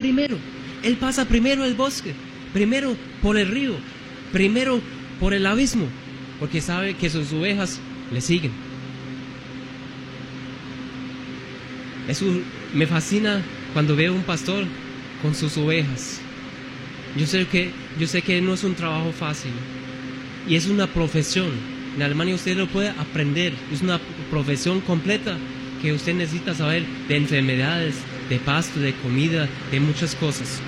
primero. Él pasa primero el bosque, primero por el río, primero por el abismo, porque sabe que sus ovejas le siguen. Eso me fascina cuando veo un pastor con sus ovejas. Yo sé que no es un trabajo fácil y es una profesión. En Alemania usted lo puede aprender. Es una profesión completa que usted necesita saber de enfermedades, de pasto, de comida, de muchas cosas.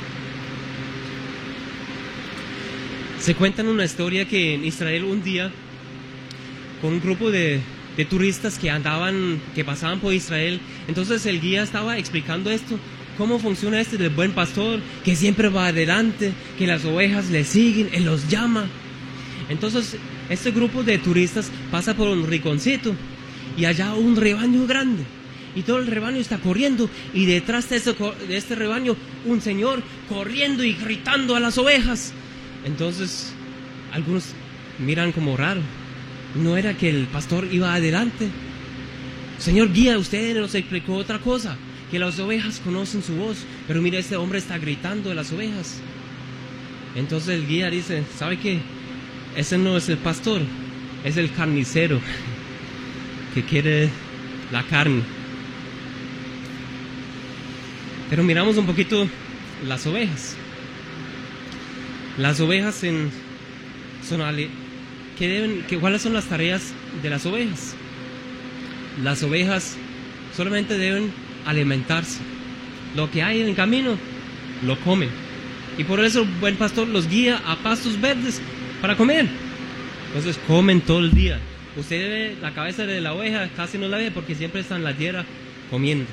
Se cuenta una historia que en Israel un día, con un grupo de turistas que pasaban por Israel, entonces el guía estaba explicando esto, cómo funciona del buen pastor, que siempre va adelante, que las ovejas le siguen, él los llama. Entonces este grupo de turistas pasa por un rinconcito y allá un rebaño grande, y todo el rebaño está corriendo, y detrás de este rebaño un señor corriendo y gritando a las ovejas. Entonces algunos miran como raro. No era que el pastor iba adelante. Señor guía, usted nos explicó otra cosa, que las ovejas conocen su voz, pero mira, este hombre está gritando a las ovejas. Entonces el guía dice, ¿sabe qué? Ese no es el pastor, es el carnicero que quiere la carne. Pero miramos un poquito las ovejas. Las ovejas ¿cuáles son las tareas de las ovejas? Las ovejas solamente deben alimentarse. Lo que hay en el camino, lo comen. Y por eso el buen pastor los guía a pastos verdes para comer. Entonces comen todo el día. Usted ve la cabeza de la oveja, casi no la ve porque siempre está en la tierra comiendo.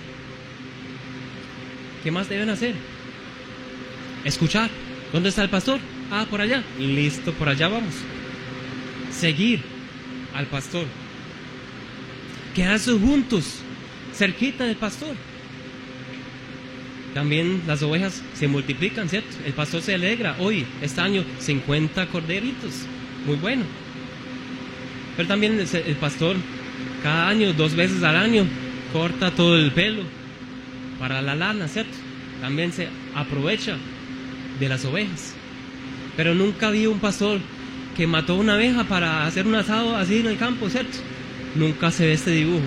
¿Qué más deben hacer? Escuchar. ¿Dónde está el pastor? Ah, por allá. Listo, por allá vamos. Seguir al pastor. Quedarse juntos, cerquita del pastor. También las ovejas se multiplican, ¿cierto? El pastor se alegra. Hoy, este año, 50 corderitos. Muy bueno. Pero también el pastor, cada año, 2 veces al año, corta todo el pelo para la lana, ¿cierto? También se aprovecha de las ovejas. Pero nunca vi un pastor que mató una oveja para hacer un asado así en el campo, ¿cierto? Nunca se ve este dibujo.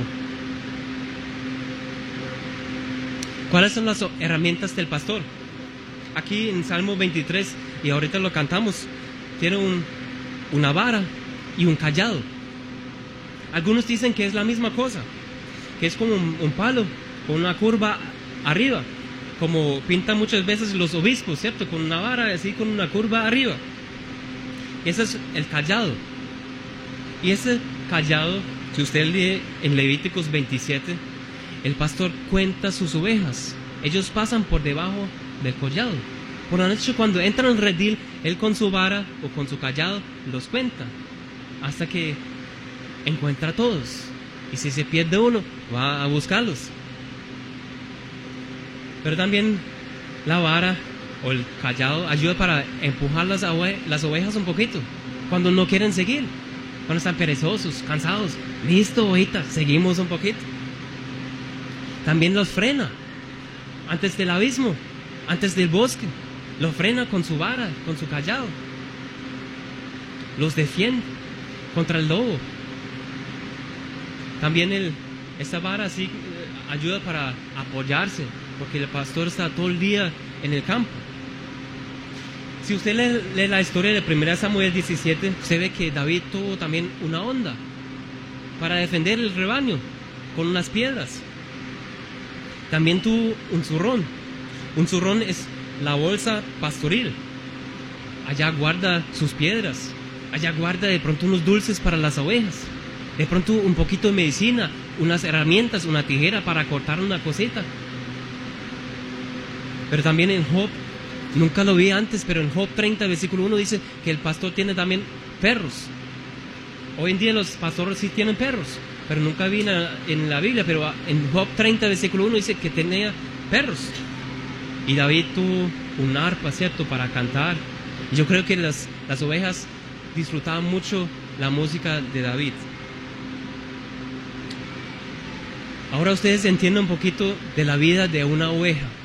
¿Cuáles son las herramientas del pastor? Aquí en Salmo 23, y ahorita lo cantamos, tiene una vara y un cayado. Algunos dicen que es la misma cosa, que es como un palo con una curva arriba, como pintan muchas veces los obispos, ¿cierto? Con una vara así, con una curva arriba. Ese es el cayado. Y ese cayado, si usted lee en Levíticos 27, el pastor cuenta sus ovejas. Ellos pasan por debajo del cayado. Por la noche, cuando entran al redil, él con su vara o con su cayado los cuenta hasta que encuentra a todos. Y si se pierde uno, va a buscarlos. Pero también la vara o el cayado ayuda para empujar las ovejas un poquito cuando no quieren seguir, cuando están perezosos, cansados. Listo, ovejita, seguimos un poquito. También los frena antes del abismo, antes del bosque. Los frena con su vara, con su cayado. Los defiende contra el lobo. También esta vara así ayuda para apoyarse, porque el pastor está todo el día en el campo. Si usted lee la historia de 1 Samuel 17, usted ve que David tuvo también una onda para defender el rebaño con unas piedras. También tuvo un zurrón. Un zurrón es la bolsa pastoril. Allá guarda sus piedras. Allá guarda de pronto unos dulces para las ovejas. De pronto un poquito de medicina, unas herramientas, una tijera para cortar una cosita. Pero también en Job, nunca lo vi antes, pero en Job 30, versículo 1 dice que el pastor tiene también perros. Hoy en día los pastores sí tienen perros, pero nunca vi en la Biblia, pero en Job 30, versículo 1 dice que tenía perros. Y David tuvo un arpa, ¿cierto?, para cantar. Y yo creo que las ovejas disfrutaban mucho la música de David. Ahora ustedes entienden un poquito de la vida de una oveja.